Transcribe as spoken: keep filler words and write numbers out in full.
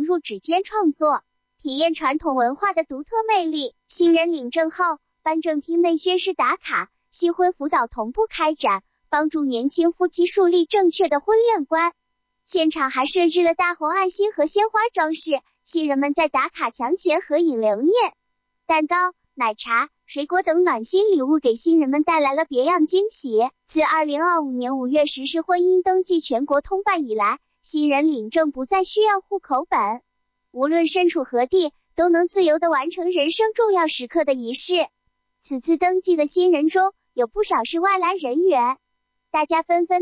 入指尖创作，体验传统文化的独特魅力。新人领证后，颁证厅内宣誓打卡，新婚辅导同步开展，帮助年轻夫妻树立正确的婚恋观。现场还设置了大红爱心和鲜花装饰，新人们在打卡墙前合影留念。蛋糕、奶茶、水果等暖心礼物给新人们带来了别样惊喜。自二零二五年五月实施婚姻登记全国通办以来，新人领证不再需要户口本，无论身处何地，都能自由地完成人生重要时刻的仪式。此次登记的新人中，有不少是外来人员，大家纷纷